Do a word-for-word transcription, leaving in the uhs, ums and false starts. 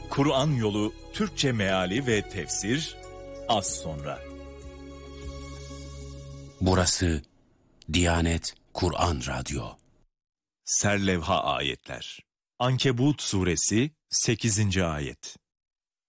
Kur'an Yolu Türkçe Meali ve Tefsir az sonra. Burası Diyanet Kur'an Radyo. Serlevha Ayetler. Ankebut Suresi sekizinci ayet.